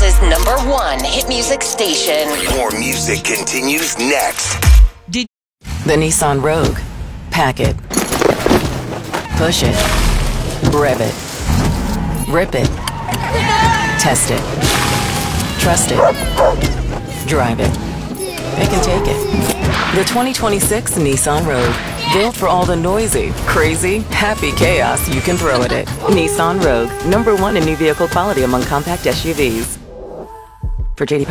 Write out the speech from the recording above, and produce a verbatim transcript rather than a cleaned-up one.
Texas's number one hit music station. More music continues next. The Nissan Rogue. Pack it. Push it. Rev it. Rip it. Test it. Trust it. Drive it. Pick and take it. The twenty twenty-six Nissan Rogue. Built for all the noisy, crazy, happy chaos you can throw at it. Nissan Rogue. Number one in new vehicle quality among compact S U Vs. For J D